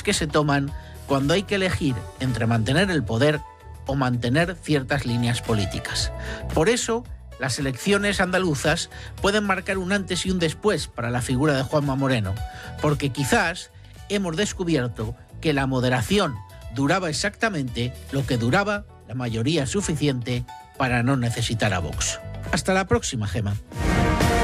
que se toman cuando hay que elegir entre mantener el poder o mantener ciertas líneas políticas. Por eso, las elecciones andaluzas pueden marcar un antes y un después para la figura de Juanma Moreno, porque quizás hemos descubierto que la moderación duraba exactamente lo que duraba la mayoría suficiente para no necesitar a Vox. Hasta la próxima, Gema.